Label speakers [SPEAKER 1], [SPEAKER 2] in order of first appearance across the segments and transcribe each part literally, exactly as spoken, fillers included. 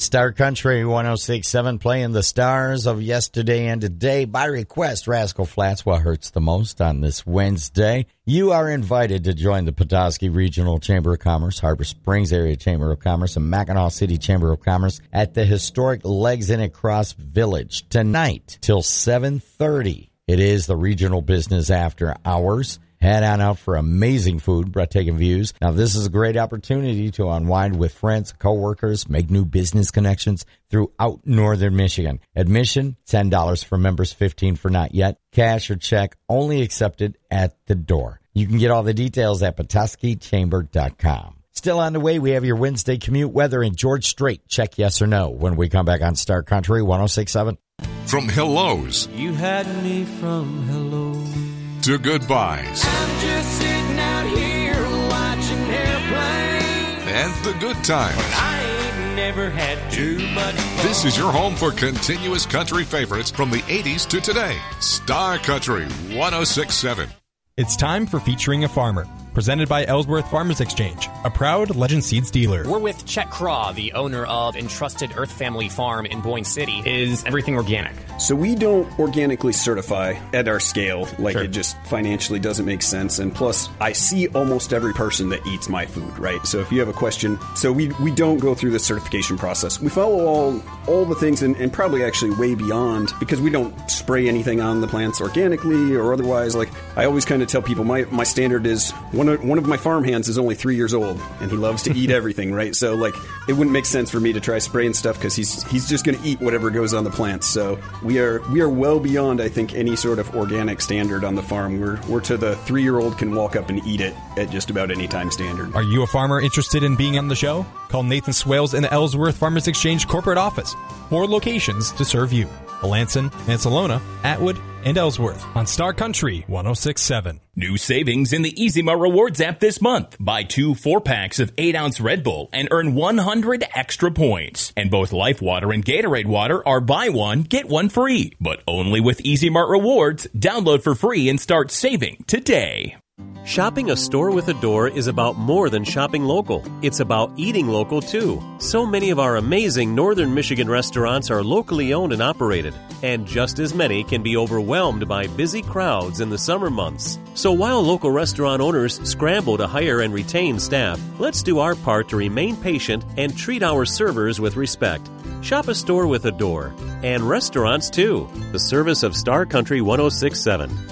[SPEAKER 1] Star Country one oh six point seven playing the stars of yesterday and today. By request, Rascal Flatts, What Hurts the Most on this Wednesday. You are invited to join the Petoskey Regional Chamber of Commerce, Harbor Springs Area Chamber of Commerce, and Mackinac City Chamber of Commerce at the historic Legs in It Cross Village tonight till seven thirty. It is the Regional Business After Hours. Head on out for amazing food, breathtaking views. Now, this is a great opportunity to unwind with friends, coworkers, make new business connections throughout northern Michigan. Admission, ten dollars for members, fifteen dollars for not yet. Cash or check only accepted at the door. You can get all the details at petoskey chamber dot com. Still on the way, we have your Wednesday commute weather and George Strait. Check yes or no when we come back on Star Country one oh six point seven.
[SPEAKER 2] From hellos.
[SPEAKER 3] You had me from hello.
[SPEAKER 2] To goodbyes.
[SPEAKER 3] I'm just sitting out here watching airplanes.
[SPEAKER 2] And the good times.
[SPEAKER 3] But I ain't never had too much fun.
[SPEAKER 2] This is your home for continuous country favorites from the eighties to today. Star Country one oh six point seven.
[SPEAKER 4] It's time for Featuring a Farmer, presented by Ellsworth Farmers Exchange, a proud Legend Seeds dealer.
[SPEAKER 5] We're with Chet Craw, the owner of Entrusted Earth Family Farm in Boyne City. Is everything organic?
[SPEAKER 6] So we don't organically certify at our scale. Like,
[SPEAKER 5] Sure.
[SPEAKER 6] It just financially doesn't make sense. And plus, I see almost every person that eats my food, right? So if you have a question, so we, we don't go through the certification process. We follow all all the things and, and probably actually way beyond, because we don't spray anything on the plants organically or otherwise. Like, I always kind of tell people my, my standard is one of, one of my farm hands is only three years old and he loves to eat everything, right? So like, it wouldn't make sense for me to try spraying stuff because he's he's just going to eat whatever goes on the plants. So we are we are well beyond, I think, any sort of organic standard on the farm. We're we're to the three year old can walk up and eat it at just about any time standard.
[SPEAKER 4] Are you a farmer interested in being on the show? Call Nathan Swales in the Ellsworth Farmers Exchange corporate office. Four locations to serve you: Melanson, Mansalona, Atwood, and Ellsworth on Star Country one oh six point seven.
[SPEAKER 7] New savings in the Easy Mart Rewards app this month. Buy two four-packs of eight ounce Red Bull and earn one hundred extra points. And both Life Water and Gatorade Water are buy one, get one free. But only with Easy Mart Rewards. Download for free and start saving today.
[SPEAKER 8] Shopping a store with a door is about more than shopping local. It's about eating local, too. So many of our amazing northern Michigan restaurants are locally owned and operated, and just as many can be overwhelmed by busy crowds in the summer months. So while local restaurant owners scramble to hire and retain staff, let's do our part to remain patient and treat our servers with respect. Shop a store with a door, and restaurants, too. The service of Star Country one oh six point seven.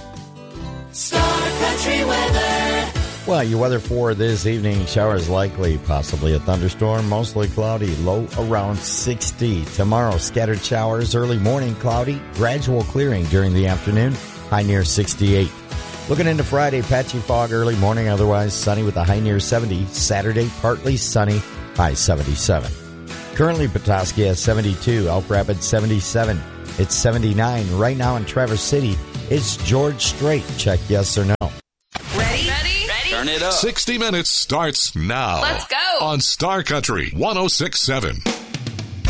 [SPEAKER 3] Star Country weather.
[SPEAKER 1] Well, your weather for this evening: showers likely, possibly a thunderstorm, mostly cloudy, low around sixty. Tomorrow, scattered showers, early morning cloudy, gradual clearing during the afternoon, high near sixty-eight. Looking into Friday, patchy fog early morning, otherwise sunny with a high near seventy. Saturday, partly sunny, high seventy-seven. Currently, Petoskey has seventy-two, Elk Rapids seventy-seven. It's seventy-nine right now in Traverse City. It's George Strait. Check yes or no.
[SPEAKER 9] Ready? Ready? Ready?
[SPEAKER 2] Turn it up. sixty minutes starts now.
[SPEAKER 9] Let's go.
[SPEAKER 2] On Star Country one oh six point seven.